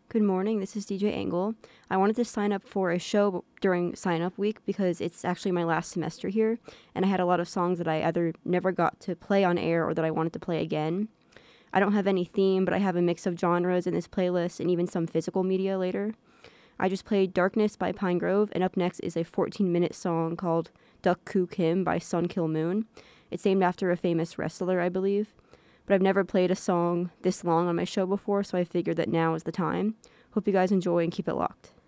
Good morning, this is DJ Angle. I wanted to sign up for a show during sign up week because it's actually my last semester here, and I had a lot of songs that I either never got to play on air or that I wanted to play again. I don't have any theme, but I have a mix of genres in this playlist and even some physical media later. I just played Darkness by Pine Grove, and up next is a 14-minute song called Duck Koo Kim by Sun Kill Moon. It's named after a famous wrestler, I believe. But I've never played a song this long on my show before, so I figured that now is the time. Hope you guys enjoy and keep it locked.